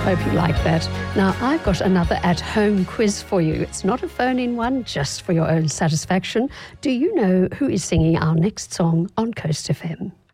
Hope you like that. Now, I've got another at-home quiz for you. It's not a phone-in one, just for your own satisfaction. Do you know who is singing our next song on Coast FM?